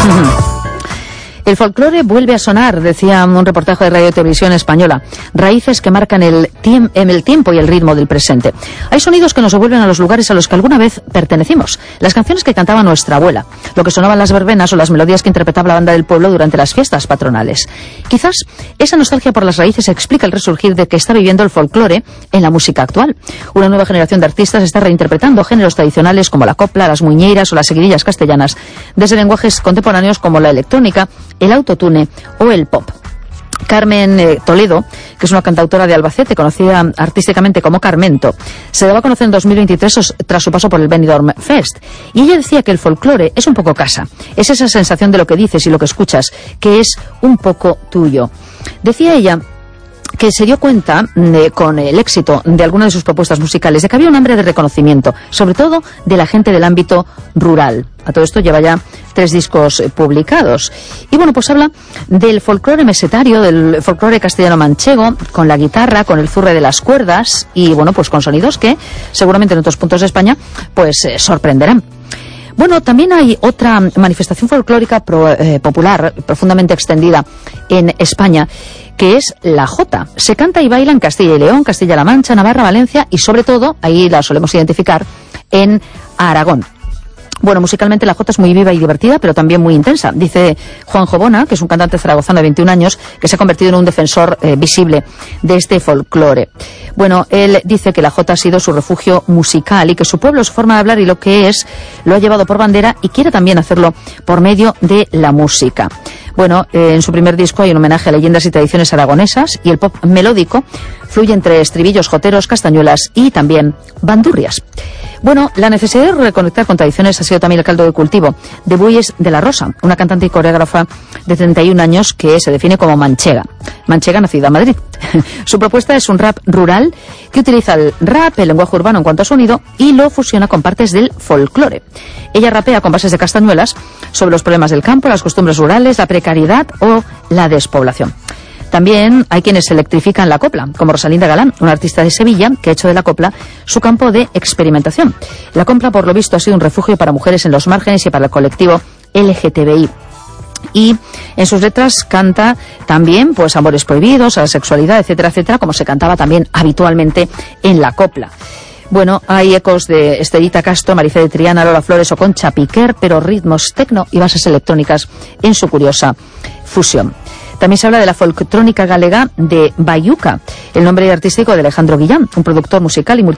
El folclore vuelve a sonar, decía un reportaje de Radio y Televisión Española. Raíces que marcan el tiempo y el ritmo del presente. Hay sonidos que nos devuelven a los lugares a los que alguna vez pertenecimos. Las canciones que cantaba nuestra abuela, lo que sonaban las verbenas o las melodías que interpretaba la banda del pueblo durante las fiestas patronales. Quizás esa nostalgia por las raíces explica el resurgir de que está viviendo el folclore en la música actual. Una nueva generación de artistas está reinterpretando géneros tradicionales como la copla, las muiñeiras o las seguidillas castellanas, desde lenguajes contemporáneos como la electrónica, el autotune o el pop. Carmen Toledo, que es una cantautora de Albacete, conocida artísticamente como Carmento, se daba a conocer en 2023 tras su paso por el Benidorm Fest. Y ella decía que el folclore es un poco casa. Es esa sensación de lo que dices y lo que escuchas, que es un poco tuyo. Decía ella que se dio cuenta con el éxito de algunas de sus propuestas musicales de que había un hambre de reconocimiento, sobre todo de la gente del ámbito rural. A todo esto lleva ya 3 discos publicados. Y bueno, pues habla del folclore mesetario, del folclore castellano-manchego, con la guitarra, con el zurre de las cuerdas y bueno, pues con sonidos que seguramente en otros puntos de España pues sorprenderán. Bueno, también hay otra manifestación folclórica popular profundamente extendida en España, que es la jota. Se canta y baila en Castilla y León, Castilla-La Mancha, Navarra, Valencia y sobre todo, ahí la solemos identificar, en Aragón. Bueno, musicalmente la jota es muy viva y divertida, pero también muy intensa. Dice Juanjo Bona, que es un cantante zaragozano de 21 años, que se ha convertido en un defensor visible de este folclore. Bueno, él dice que la jota ha sido su refugio musical y que su pueblo, su forma de hablar y lo que es, lo ha llevado por bandera y quiere también hacerlo por medio de la música. Bueno, en su primer disco hay un homenaje a leyendas y tradiciones aragonesas y el pop melódico fluye entre estribillos, joteros, castañuelas y también bandurrias. Bueno, la necesidad de reconectar con tradiciones ha sido también el caldo de cultivo de Bueyes de la Rosa, una cantante y coreógrafa de 31 años que se define como manchega. Manchega nacida en Madrid. Su propuesta es un rap rural que utiliza el rap, el lenguaje urbano en cuanto a sonido, y lo fusiona con partes del folclore. Ella rapea con bases de castañuelas sobre los problemas del campo, las costumbres rurales, la precariedad o la despoblación. También hay quienes electrifican la copla, como Rosalinda Galán, una artista de Sevilla que ha hecho de la copla su campo de experimentación. La copla, por lo visto, ha sido un refugio para mujeres en los márgenes y para el colectivo LGTBI. Y en sus letras canta también pues amores prohibidos, a la sexualidad, etcétera, etcétera, como se cantaba también habitualmente en la copla. Bueno, hay ecos de Estelita Castro, Maricé de Triana, Lola Flores o Concha Piquer, pero ritmos tecno y bases electrónicas en su curiosa fusión. También se habla de la folctrónica galega de Bayuca, el nombre artístico de Alejandro Guillán, un productor musical y